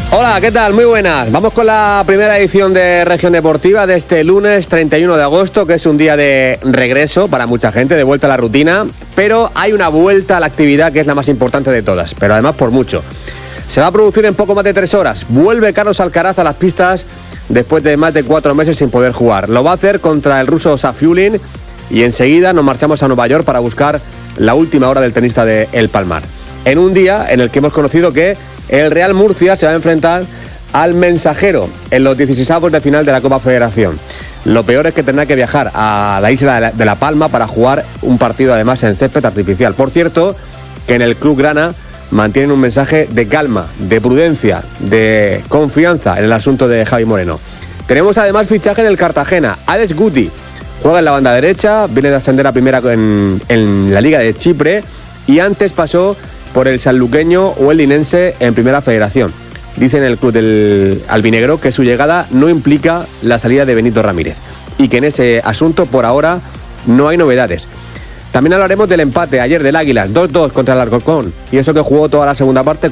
Hola, ¿qué tal? Muy buenas. Vamos con la primera edición de Región Deportiva de este lunes 31 de agosto, que es un día de regreso para mucha gente, de vuelta a la rutina, pero hay una vuelta a la actividad que es la más importante de todas, pero además por mucho. Se va a producir en poco más de 3 horas. Vuelve Carlos Alcaraz a las pistas después de más de 4 meses sin poder jugar. Lo va a hacer contra el ruso Safiullin y enseguida nos marchamos a Nueva York para buscar la última hora del tenista de El Palmar. En un día en el que hemos conocido que el Real Murcia se va a enfrentar al Mensajero en los 16avos de final de la Copa Federación. Lo peor es que tendrá que viajar a la isla de La Palma para jugar un partido además en césped artificial. Por cierto, que en el Club Grana mantienen un mensaje de calma, de prudencia, de confianza en el asunto de Javi Moreno. Tenemos además fichaje en el Cartagena. Alex Guti juega en la banda derecha, viene de ascender a primera en la Liga de Chipre y antes pasó por el sanluqueño o el linense en Primera Federación. Dicen en el club del albinegro que su llegada no implica la salida de Benito Ramírez y que en ese asunto por ahora no hay novedades. También hablaremos del empate ayer del Águilas 2-2 contra el Alcorcón y eso que jugó toda la segunda parte